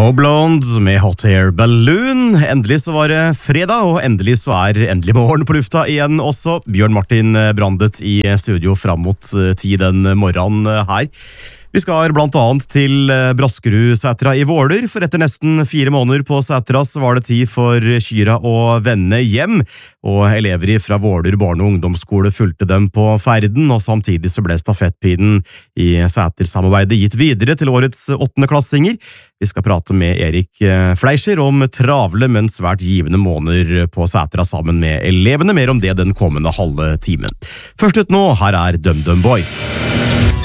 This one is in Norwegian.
Blonde med Hot Air Balloon. Endelig så var det fredag, og endelig så endelig morgen på lufta igjen også. Bjørn Martin Brandet i studio fram mot 10 den morgenen her. Vi skal blant annet til Braskerud-Sætra i Våler, for etter nesten 4 måneder på Sætra så var det tid for Kyra å vende hjem, og elever fra Våler barne- og ungdomsskole fulgte dem på ferden, og samtidig så ble stafettpinnen i Sæter-samarbeidet gitt videre til årets 8.-klassinger. Vi skal prate med Erik Fleischer om travle, men svært givende måneder på Sætra sammen med elevene. Mer om det den kommende halve timen. Først ut nå, her DumDum Boys.